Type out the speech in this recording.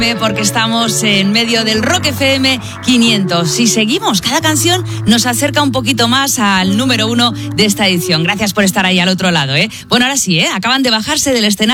Porque estamos en medio del Rock FM 500. Si seguimos, cada canción nos acerca un poquito más al número 1 de esta edición. Gracias por estar ahí al otro lado, ¿eh? Bueno, ahora sí, acaban de bajarse del escenario